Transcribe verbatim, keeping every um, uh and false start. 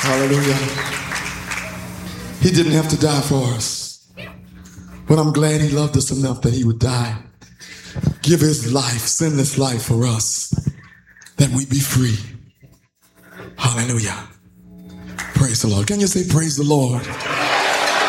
Hallelujah. He didn't have to die for us. But I'm glad he loved us enough that he would die. Give his life, sinless life for us, that we be free. Hallelujah. Praise the Lord. Can you say praise the Lord?